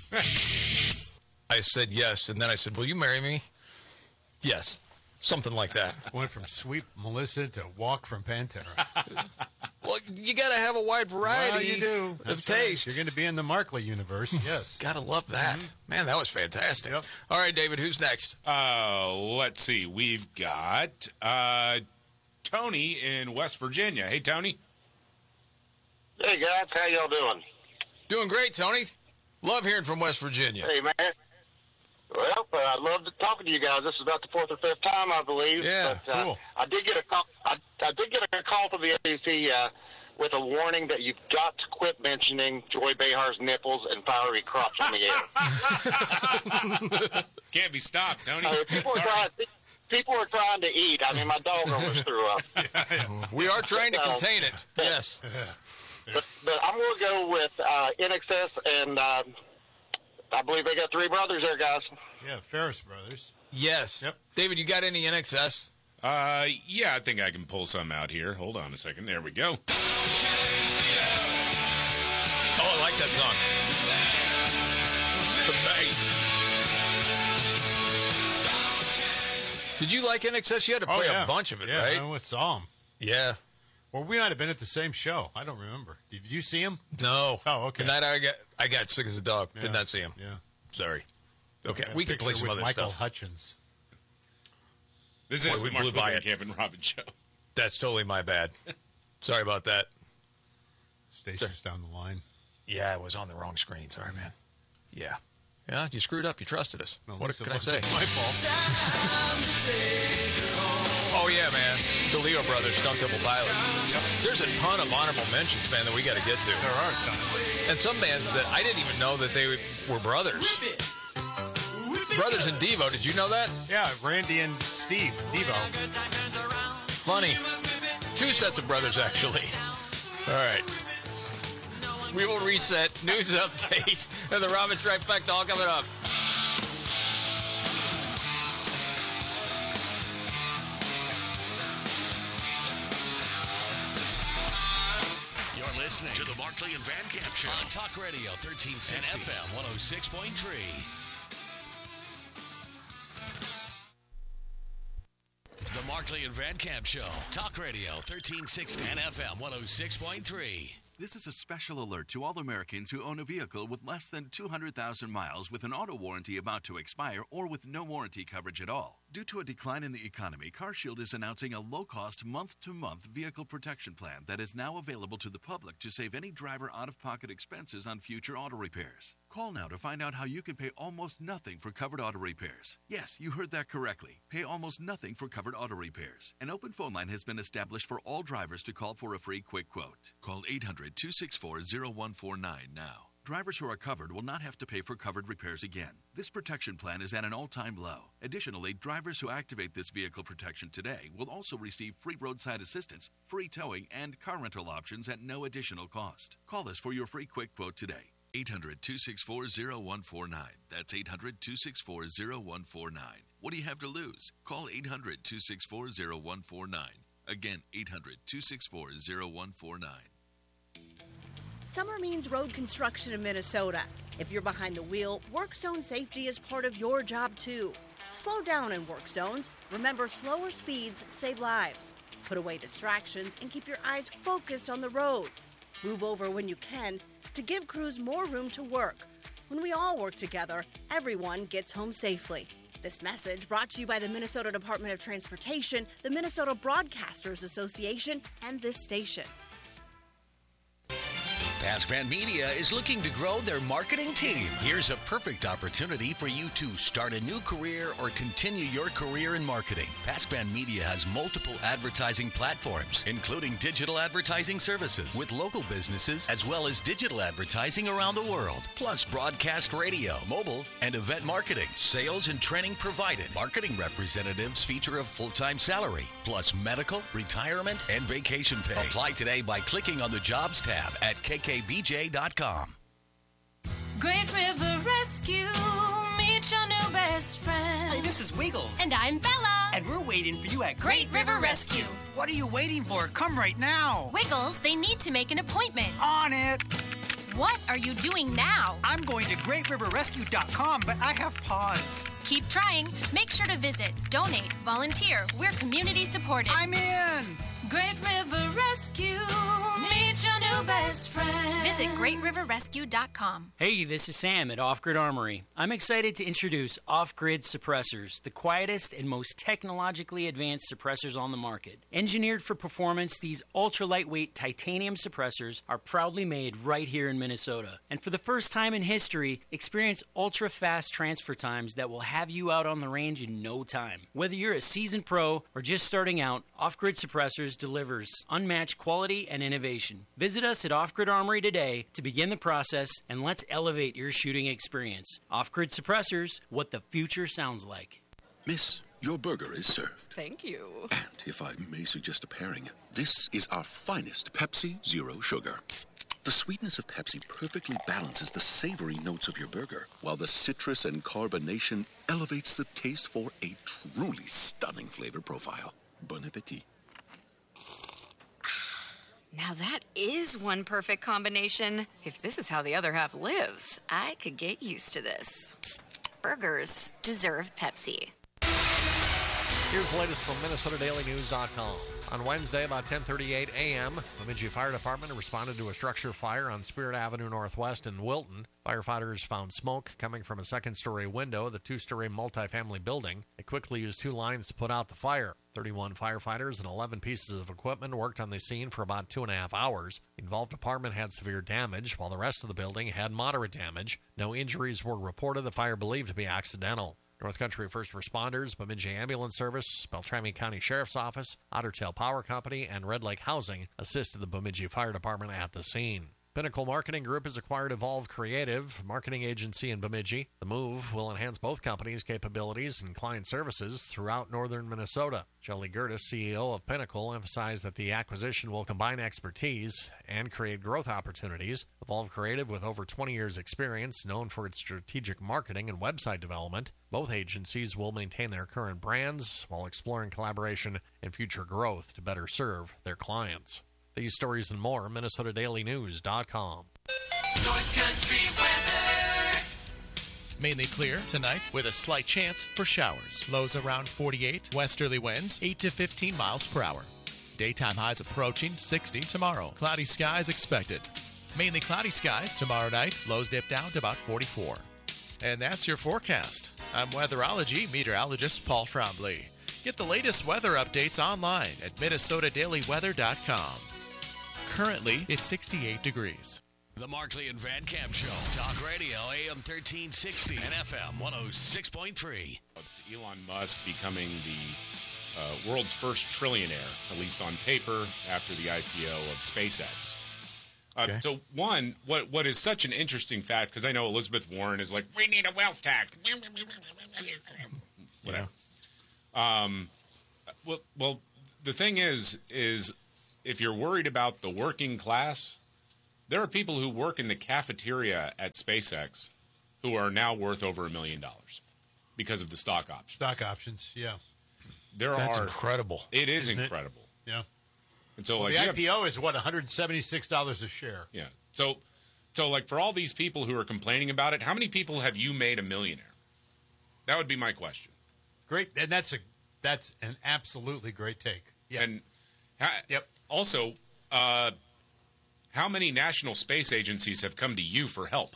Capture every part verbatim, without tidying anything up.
I said yes, and then I said, will you marry me? Yes. Something like that. Went from Sweet Melissa to Walk from Pantera. Well, you got to have a wide variety well, you do. of That's taste. Right. You're going to be in the Markley universe, yes. Got to love that. Mm-hmm. Man, that was fantastic. Yep. All right, David, who's next? Uh, let's see. We've got uh, Tony in West Virginia. Hey, Tony. Hey, guys. How y'all doing? Doing great, Tony. Love hearing from West Virginia. Hey, man. Well, uh, I love talking to you guys. This is about the fourth or fifth time, I believe. Yeah, but, uh, cool. I did get a call. I, I did get a call from the A B C uh, with a warning that you've got to quit mentioning Joy Behar's nipples and fiery crops on the air. Can't be stopped, Tony. Uh, people, are trying, people are trying to eat. I mean, my dog almost threw up. Yeah, yeah. We are trying to contain it. Yes. But, but I'm going to go with uh, N X S, and uh, I believe they got three brothers there, guys. Yeah, Ferris Brothers. Yes. Yep. David, you got any N X S? Uh, yeah, I think I can pull some out here. Hold on a second. There we go. Oh, I like that song. The bass. Did you like N X S? You had to play oh, yeah. a bunch of it, yeah, right? I went saw him. Yeah. Well, we might have been at the same show. I don't remember. Did you see him? No. Oh, okay. The night I got, I got sick as a dog. Yeah. Did not see him. Yeah. Sorry. Okay, Yeah, we can play some with other Michael stuff. Hutchins. This Boy, is we the Mark blew by Luther it. Camp and Robin show. That's totally my bad. Sorry about that. Station's down the line. Yeah, I was on the wrong screen. Sorry, man. Yeah. Yeah, you screwed up. You trusted us. No, what Lisa, can I say? My fault. Oh, yeah, man. The Leo Brothers, Stone Temple Pilots. Yep. There's a ton of honorable mentions, man, that we got to get to. There are tons. And some bands that I didn't even know that they were brothers. Brothers in Devo. Did you know that? Yeah, Randy and Steve, Devo. Funny. Two sets of brothers, actually. All right. We will reset. News update. And the Robin Trifecta all coming up. You're listening to the Markley and Van Camp Show on Talk Radio thirteen sixty and F M one oh six point three. The Markley and Van Camp Show, Talk Radio thirteen sixty and F M one oh six point three. This is a special alert to all Americans who own a vehicle with less than two hundred thousand miles with an auto warranty about to expire or with no warranty coverage at all. Due to a decline in the economy, CarShield is announcing a low-cost month-to-month vehicle protection plan that is now available to the public to save any driver out-of-pocket expenses on future auto repairs. Call now to find out how you can pay almost nothing for covered auto repairs. Yes, you heard that correctly. Pay almost nothing for covered auto repairs. An open phone line has been established for all drivers to call for a free quick quote. Call eight hundred, two six four, zero one four nine now. Drivers who are covered will not have to pay for covered repairs again. This protection plan is at an all-time low. Additionally, drivers who activate this vehicle protection today will also receive free roadside assistance, free towing, and car rental options at no additional cost. Call us for your free quick quote today. eight hundred, two six four, zero one four nine. That's eight hundred, two six four, zero one four nine. What do you have to lose? Call eight hundred, two six four, zero one four nine. Again, eight hundred, two six four, zero one four nine. Summer means road construction in Minnesota. If you're behind the wheel, work zone safety is part of your job too. Slow down in work zones. Remember, slower speeds save lives. Put away distractions and keep your eyes focused on the road. Move over when you can to give crews more room to work. When we all work together, everyone gets home safely. This message brought to you by the Minnesota Department of Transportation, the Minnesota Broadcasters Association, and this station. PaskVan Media is looking to grow their marketing team. Here's a perfect opportunity for you to start a new career or continue your career in marketing. PaskVan Media has multiple advertising platforms, including digital advertising services with local businesses, as well as digital advertising around the world, plus broadcast radio, mobile, and event marketing. Sales and training provided. Marketing representatives feature a full-time salary, plus medical, retirement, and vacation pay. Apply today by clicking on the Jobs tab at K K B J dot com. Great River Rescue, meet your new best friend. Hey, this is Wiggles. And I'm Bella. And we're waiting for you at Great River Rescue. What are you waiting for? Come right now. Wiggles, they need to make an appointment. On it. What are you doing now? I'm going to great river rescue dot com, but I have pause. Keep trying. Make sure to visit, donate, volunteer. We're community supported. I'm in. Great River Rescue. Meet your new best friend. Visit great river rescue dot com. Hey, this is Sam at Off Grid Armory. I'm excited to introduce Off Grid Suppressors, the quietest and most technologically advanced suppressors on the market. Engineered for performance, these ultra-lightweight titanium suppressors are proudly made right here in Minnesota. And for the first time in history, experience ultra-fast transfer times that will have you out on the range in no time. Whether you're a seasoned pro or just starting out, Off Grid Suppressors delivers unmatched quality and innovation. Visit us at Off Grid Armory today to begin the process, and let's elevate your shooting experience. Off Grid Suppressors, what the future sounds like. Miss, your burger is served. Thank you. And if I may suggest a pairing, this is our finest Pepsi Zero Sugar. The sweetness of Pepsi perfectly balances the savory notes of your burger, while the citrus and carbonation elevates the taste for a truly stunning flavor profile. Bon appetit. Now that is one perfect combination. If this is how the other half lives, I could get used to this. Burgers deserve Pepsi. Here's the latest from Minnesota Daily News dot com. On Wednesday, about ten thirty-eight a.m., Bemidji Fire Department responded to a structure fire on Spirit Avenue Northwest in Wilton. Firefighters found smoke coming from a second-story window of the two-story multifamily building. They quickly used two lines to put out the fire. thirty-one firefighters and eleven pieces of equipment worked on the scene for about two and a half hours. The involved apartment had severe damage, while the rest of the building had moderate damage. No injuries were reported. The fire believed to be accidental. North Country First Responders, Bemidji Ambulance Service, Beltrami County Sheriff's Office, Otter Tail Power Company, and Red Lake Housing assisted the Bemidji Fire Department at the scene. Pinnacle Marketing Group has acquired Evolve Creative, marketing agency in Bemidji. The move will enhance both companies' capabilities and client services throughout northern Minnesota. Shelley Gertis, C E O of Pinnacle, emphasized that the acquisition will combine expertise and create growth opportunities. Evolve Creative, with over twenty years' experience, known for its strategic marketing and website development. Both agencies will maintain their current brands while exploring collaboration and future growth to better serve their clients. These stories and more, Minnesota Daily News dot com. North Country weather. Mainly clear tonight with a slight chance for showers. Lows around forty-eight. Westerly winds eight to fifteen miles per hour. Daytime highs approaching sixty tomorrow. Cloudy skies expected. Mainly cloudy skies tomorrow night. Lows dip down to about forty-four. And that's your forecast. I'm weatherology meteorologist Paul Trombley. Get the latest weather updates online at Minnesota Daily Weather dot com. Currently, it's sixty-eight degrees. The Markley and Van Camp Show. Talk Radio, A M thirteen sixty and F M one oh six point three. Elon Musk becoming the uh, world's first trillionaire, at least on paper, after the I P O of SpaceX. Uh, okay. So, one, what what is such an interesting fact, because I know Elizabeth Warren is like, we need a wealth tax. Whatever. Yeah. Um, well, well, the thing is, is if you're worried about the working class, there are people who work in the cafeteria at SpaceX who are now worth over a million dollars because of the stock options. Stock options, yeah. There That's are incredible. It is Isn't incredible. It? Yeah. And so, well, like, the you I P O have, is what, one hundred seventy-six dollars a share. Yeah. So, so like for all these people who are complaining about it, how many people have you made a millionaire? That would be my question. Great, and that's a that's an absolutely great take. Yeah. And ha, yep. Also, uh, how many national space agencies have come to you for help?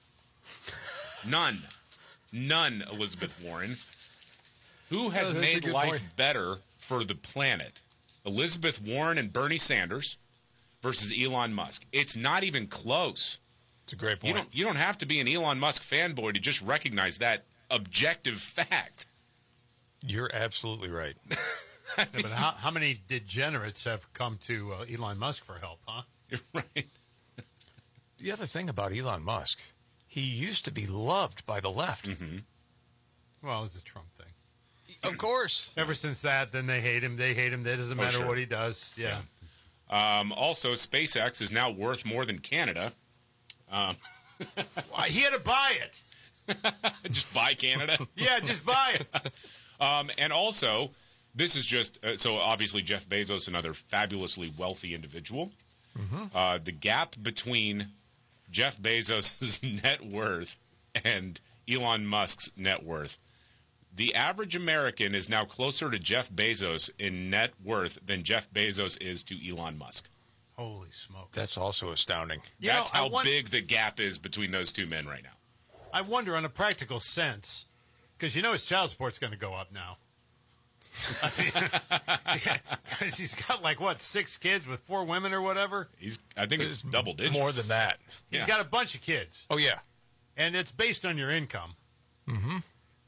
None. None, Elizabeth Warren. Who has Oh, that's a made good life point. better for the planet? Elizabeth Warren and Bernie Sanders versus Elon Musk. It's not even close. It's a great point. You don't, you don't have to be an Elon Musk fanboy to just recognize that objective fact. You're absolutely right. Yeah, but how, how many degenerates have come to uh, Elon Musk for help, huh? You're right. The other thing about Elon Musk, he used to be loved by the left. Mm-hmm. Well, it's the Trump thing. Of course. Ever since that, then they hate him. They hate him. It doesn't Oh, matter sure. what he does. Yeah. yeah. Um, also, SpaceX is now worth more than Canada. Um, Why, he had to buy it. just buy Canada? Yeah, just buy it. Um, and also, this is just, uh, so obviously Jeff Bezos, another fabulously wealthy individual. Mm-hmm. Uh, the gap between Jeff Bezos' net worth and Elon Musk's net worth. The average American is now closer to Jeff Bezos in net worth than Jeff Bezos is to Elon Musk. Holy smoke. That's also astounding. You That's know, I how want- big the gap is between those two men right now. I wonder, on a practical sense, because you know his child support's going to go up now. I mean, because he's got like what six kids with four women or whatever. He's, I think it's double digits. More than that. He's Yeah. got a bunch of kids. Oh yeah, and it's based on your income. Mm-hmm.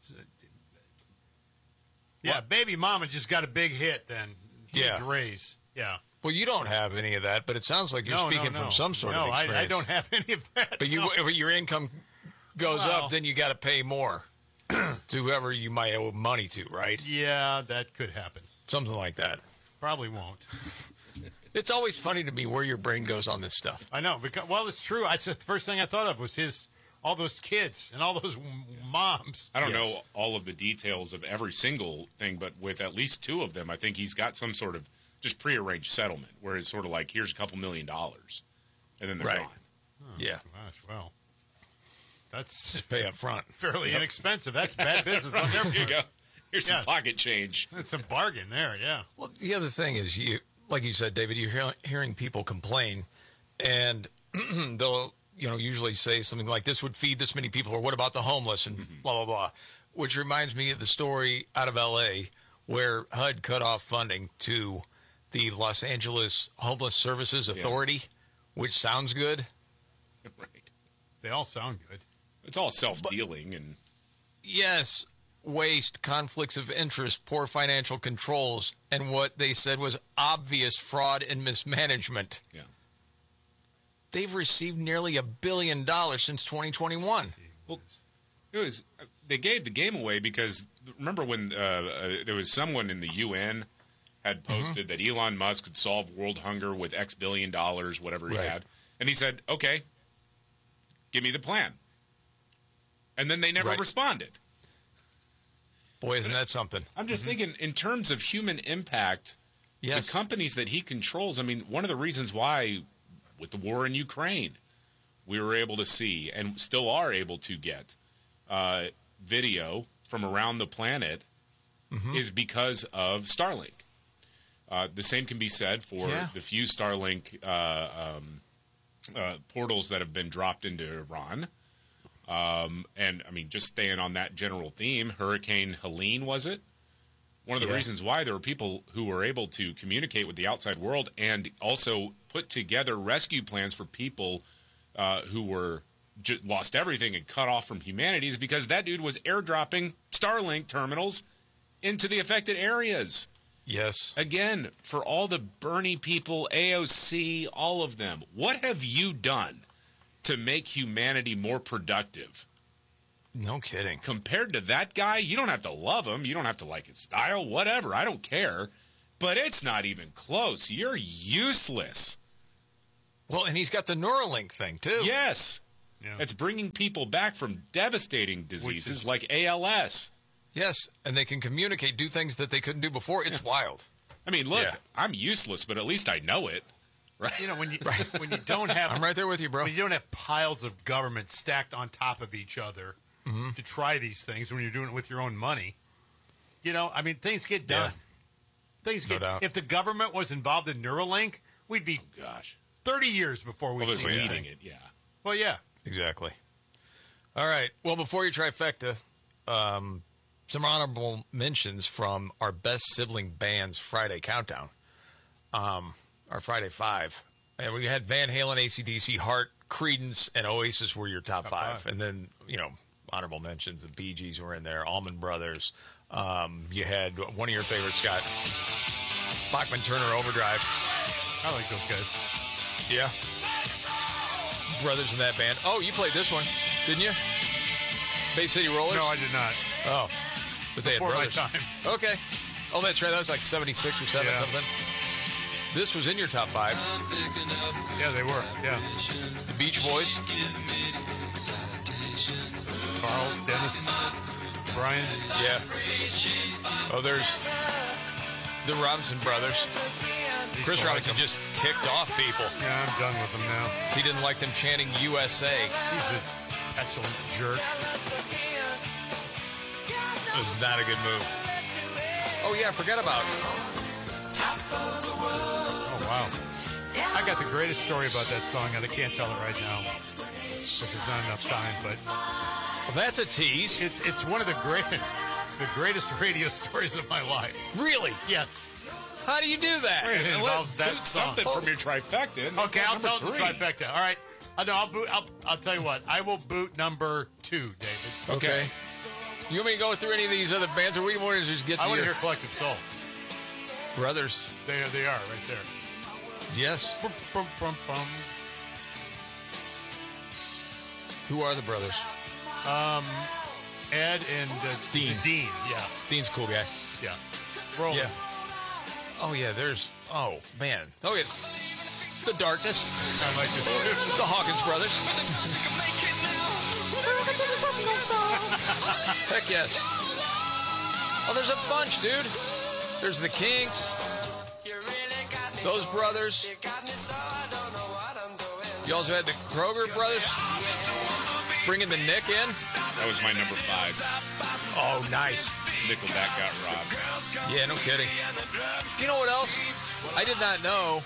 Yeah, What? baby mama just got a big hit then. Huge Yeah. raise. Yeah. Well, you don't have any of that, but it sounds like you're No, no, speaking no. from some sort no, of experience. I, I don't have any of that. But you, no. if your income goes Well- up, then you got to pay more to whoever you might owe money to, right? Yeah, that could happen. Something like that. Probably won't. It's always funny to me where your brain goes on this stuff. I know. Because, well, it's true. I said the first thing I thought of was his, all those kids and all those w- moms. I don't Yes. know all of the details of every single thing, but with at least two of them, I think he's got some sort of just prearranged settlement where it's sort of like, here's a couple million dollars, and then they're Right. gone. Oh, Yeah. Gosh, well, that's Just pay up front. fairly inexpensive. That's bad business on their Here you part. go. Here's Yeah. some pocket change. That's a bargain there, yeah. Well, the other thing is, you, like you said, David, you're hear, hearing people complain, and they'll, you know, usually say something like, "This would feed this many people," or "What about the homeless?" and blah blah blah. Which reminds me of the story out of L A where H U D cut off funding to the Los Angeles Homeless Services Authority, which sounds good. Right. They all sound good. It's all self-dealing and Yes, waste, conflicts of interest, poor financial controls, and what they said was obvious fraud and mismanagement. Yeah. They've received nearly a billion dollars since twenty twenty-one. Well, it was they gave the game away because remember when uh, uh, there was someone in the U N had posted that Elon Musk could solve world hunger with X billion dollars, whatever he Right. had, and he said, "Okay, give me the plan." And then they never Right. responded. Boy, isn't that something? I'm just thinking in terms of human impact, Yes. the companies that he controls. I mean, one of the reasons why, with the war in Ukraine, we were able to see and still are able to get uh, video from around the planet is because of Starlink. Uh, the same can be said for Yeah. the few Starlink uh, um, uh, portals that have been dropped into Iran. Um, and, I mean, just staying on that general theme, Hurricane Helene, was it? One of the Yeah. reasons why there were people who were able to communicate with the outside world and also put together rescue plans for people uh, who were just lost everything and cut off from humanity is because that dude was airdropping Starlink terminals into the affected areas. Yes. Again, for all the Bernie people, A O C, all of them, what have you done to make humanity more productive? No kidding. Compared to that guy, you don't have to love him. You don't have to like his style, whatever. I don't care. But it's not even close. You're useless. Well, and he's got the Neuralink thing, too. Yes. Yeah. It's bringing people back from devastating diseases is- like A L S. Yes, and they can communicate, do things that they couldn't do before. It's wild. I mean, look, Yeah. I'm useless, but at least I know it. Right? You know, when you when you don't have I'm right there with you, bro. when you don't have piles of government stacked on top of each other Mm-hmm. to try these things when you're doing it with your own money, you know, I mean, things get done. Things No get. doubt. If the government was involved in Neuralink, we'd be Gosh. thirty years before we Well, it's see leading anything. it, yeah. Well, yeah. Exactly. All right. Well, before you trifecta, um, some honorable mentions from our best sibling bands Friday countdown, um, our Friday five. And we had Van Halen, A C D C, Heart, Creedence, and Oasis were your top, Top five. five. And then, you know, honorable mentions, the Bee Gees were in there, Allman Brothers. Um, you had one of your favorites, Scott, Bachman Turner Overdrive. I like those guys. Yeah. Brothers in that band. Oh, you played this one, didn't you? Bay City Rollers? No, I did not. Oh. But they Before had my brothers. time. Okay. Oh, that's right. That was like seventy-six or seven Yeah. something. This was in your top five. Yeah, they were. Yeah. The Beach Boys. Carl, Dennis, Brian. Yeah. Oh, there's the Robinson Brothers. He's Chris gonna Robinson like just ticked off people. Yeah, I'm done with him now. He didn't like them chanting U S A. He's a petulant jerk. It was not a good move. Oh, yeah, forget about it. Oh, wow. I got the greatest story about that song, and I can't tell it right now because there's not enough time, but... Well, that's a tease. It's it's one of the great, the greatest radio stories of my life. Really? Yes. How do you do that? It involves that Boot song. something from your trifecta. Okay, I'll Number tell the three. trifecta. All right. I know, I'll boot. I'll, I'll tell you what. I will boot number two, David. Okay. You want me to go through any of these other bands, or we want to just get to I want to your hear Collective Soul. brothers? They they are right there. Yes. Bum, bum, bum, bum. Who are the brothers? Um, Ed and uh, Dean. Dean. Yeah. Dean's a cool guy. Yeah. Roll. Yeah. Oh, yeah, there's... Oh, man. Oh, yeah. The Darkness. I like this. The Hawkins brothers. Heck yes. Oh, there's a bunch, dude. There's the Kinks. Those brothers. You also had the Kroger brothers. Bringing the Nick in. That was my number five. Oh, nice. Nickelback got robbed. Yeah, no kidding. You know what else? I did not know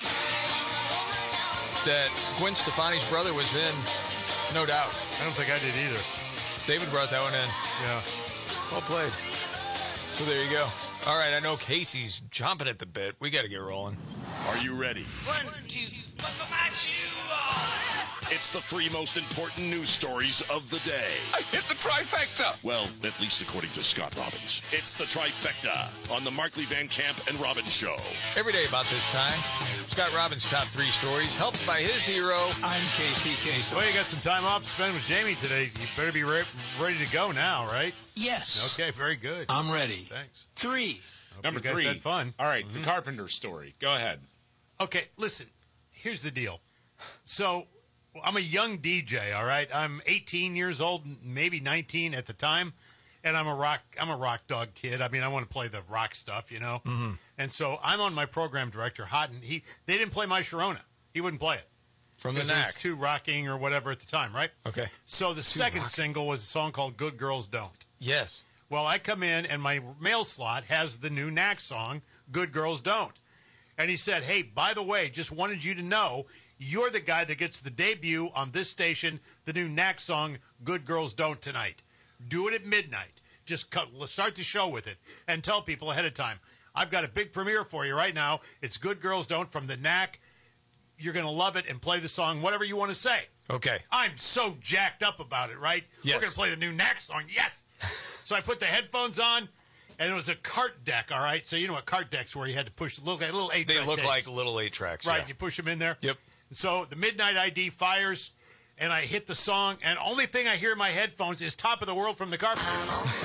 that Gwen Stefani's brother was in No Doubt. I don't think I did either. David brought that one in. Yeah. Well played. So there you go. All right, I know Casey's chomping at the bit. We got to get rolling. Are you ready? One, two, buckle my shoe on. It's the three most important news stories of the day. I hit the trifecta. Well, at least according to Scott Robbins. It's the trifecta on the Markley Van Camp and Robbins Show. Every day about this time, Scott Robbins' top three stories, helped by his hero. I'm Casey Kasem. Well, you got some time off to spend with Jamie today. You better be re- ready to go now, right? Yes. Okay, very good. I'm ready. Thanks. Three. Hope Number you guys three. had fun. All right, the Carpenter story. Go ahead. Okay, listen. Here's the deal. So, I'm a young D J. All right, I'm eighteen years old, maybe nineteen at the time, and I'm a rock. I'm a rock dog kid. I mean, I want to play the rock stuff, you know. Mm-hmm. And so I'm on my program director, Houghton. He they didn't play my Sharona. He wouldn't play it From the because it was Knack. too rocking or whatever at the time, right? Okay. So the second rocking. single was a song called "Good Girls Don't." Yes. Well, I come in and my mail slot has the new Knack song, Good Girls Don't. And he said, hey, by the way, just wanted you to know, you're the guy that gets the debut on this station, the new Knack song, Good Girls Don't tonight. Do it at midnight. Just cut, let's start the show with it and tell people ahead of time. I've got a big premiere for you right now. It's Good Girls Don't from the Knack. You're going to love it and play the song, whatever you want to say. Okay. I'm so jacked up about it, right? Yes. We're going to play the new Knack song. Yes. So I put the headphones on, and it was a cart deck, all right? So you know what cart decks where you had to push little, little eight They track look tapes. like little eight tracks. Right, Yeah. you push them in there. Yep. So the Midnight I D fires, and I hit the song, and only thing I hear in my headphones is Top of the World from the Carpenters.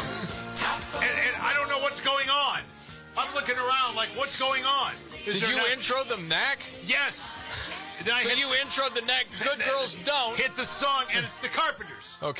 and, and I don't know what's going on. I'm looking around like, what's going on? Is Did there you not- intro the Knack? Yes. Then I So hit- you introed the Knack. Good Girls Don't. hit the song, and it's the Carpenters. Okay.